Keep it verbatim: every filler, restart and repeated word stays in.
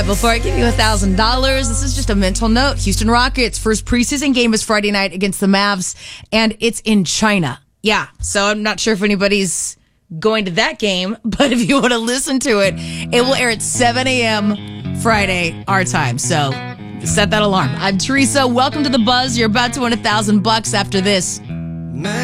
Before I give you one thousand dollars, this is just a mental note. Houston Rockets' first preseason game is Friday night against the Mavs, and it's in China. Yeah, so I'm not sure if anybody's going to that game, but if you want to listen to it, it will air at seven a.m. Friday, our time. So set that alarm. I'm Teresa. Welcome to The Buzz. You're about to win one thousand bucks after this.